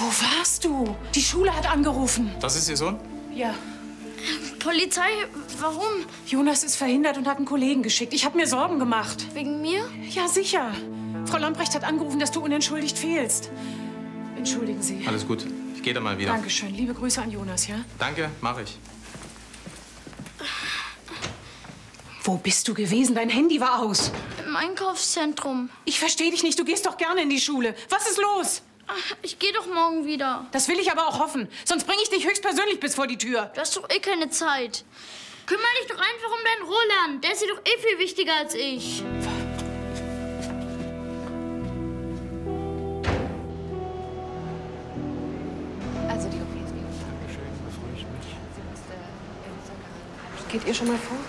Wo warst du? Die Schule hat angerufen. Das ist Ihr Sohn? Ja. Polizei, warum? Jonas ist verhindert und hat einen Kollegen geschickt. Ich habe mir Sorgen gemacht. Wegen mir? Ja, sicher. Frau Lamprecht hat angerufen, dass du unentschuldigt fehlst. Entschuldigen Sie. Alles gut. Ich gehe dann mal wieder. Dankeschön. Liebe Grüße an Jonas, ja? Danke, mache ich. Wo bist du gewesen? Dein Handy war aus. Im Einkaufszentrum. Ich verstehe dich nicht. Du gehst doch gerne in die Schule. Was ist los? Ich gehe doch morgen wieder. Das will ich aber auch hoffen. Sonst bringe ich dich höchstpersönlich bis vor die Tür. Du hast doch eh keine Zeit. Kümmere dich doch einfach um deinen Roland. Der ist dir doch eh viel wichtiger als ich. Also die OP ist wie gesagt. Dankeschön, da freue ich mich. Geht ihr schon mal vor?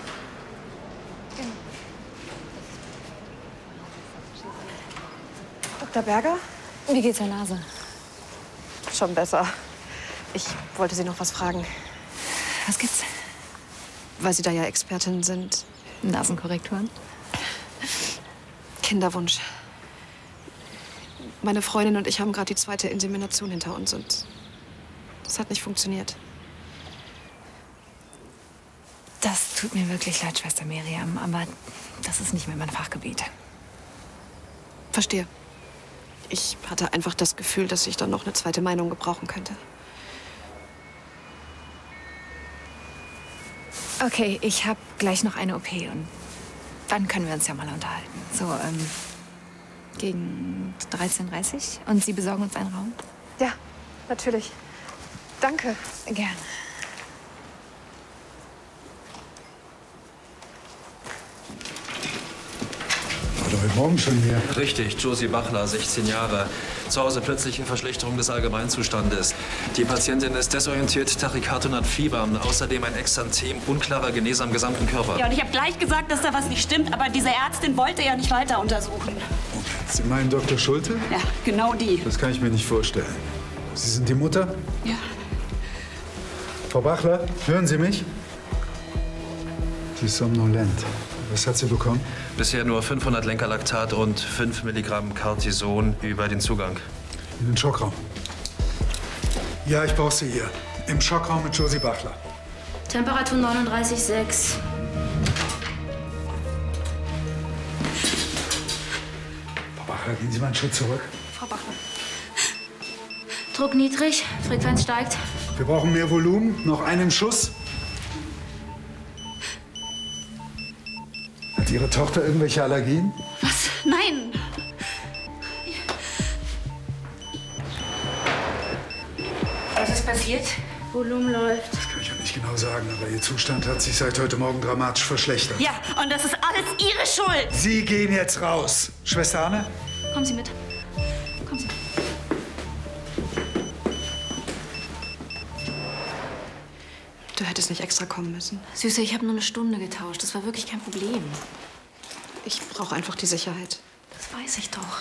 Dr. Berger? Wie geht's der Nase? Schon besser. Ich wollte Sie noch was fragen. Was gibt's? Weil Sie da ja Expertin sind. Nasenkorrekturen? Kinderwunsch. Meine Freundin und ich haben gerade die 2. Insemination hinter uns und das hat nicht funktioniert. Das tut mir wirklich leid, Schwester Miriam, aber das ist nicht mehr mein Fachgebiet. Verstehe. Ich hatte einfach das Gefühl, dass ich dann noch eine zweite Meinung gebrauchen könnte. Okay, ich habe gleich noch eine OP und dann können wir uns ja mal unterhalten. So, gegen 13:30 Uhr. Und Sie besorgen uns einen Raum? Ja, natürlich. Danke. Gerne. War heute Morgen schon hier. Richtig, Josie Bachler, 16 Jahre. Zu Hause plötzliche Verschlechterung des Allgemeinzustandes. Die Patientin ist desorientiert, Tachykardie und hat Fieber. Außerdem ein Exanthem, unklarer Genese am gesamten Körper. Ja, und ich habe gleich gesagt, dass da was nicht stimmt, aber diese Ärztin wollte ja nicht weiter untersuchen. Moment, Sie meinen Dr. Schulte? Ja, genau die. Das kann ich mir nicht vorstellen. Sie sind die Mutter? Ja. Frau Bachler, hören Sie mich? Sie ist somnolent. Was hat sie bekommen? Bisher nur 500 Lenkerlaktat und 5 Milligramm Cortison über den Zugang. In den Schockraum. Ja, ich brauche Sie hier. Im Schockraum mit Josie Bachler. Temperatur 39,6. Frau Bachler, gehen Sie mal einen Schritt zurück. Frau Bachler. Druck niedrig, Frequenz steigt. Wir brauchen mehr Volumen. Noch einen Schuss. Hat Ihre Tochter irgendwelche Allergien? Was? Nein. Was ist passiert? Volumen läuft. Das kann ich ja nicht genau sagen, aber Ihr Zustand hat sich seit heute Morgen dramatisch verschlechtert. Ja, und das ist alles Ihre Schuld. Sie gehen jetzt raus. Schwester Anne? Kommen Sie mit. Kommen Sie. Du hättest nicht extra kommen müssen. Süße, ich habe nur eine Stunde getauscht. Das war wirklich kein Problem. Ich brauche einfach die Sicherheit. Das weiß ich doch.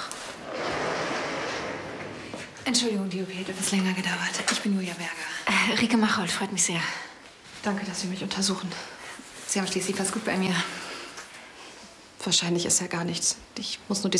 Entschuldigung, die OP hat etwas länger gedauert. Ich bin Julia Berger. Rike Machold, freut mich sehr. Danke, dass Sie mich untersuchen. Sie haben schließlich was gut bei mir. Wahrscheinlich ist ja gar nichts. Ich muss nur die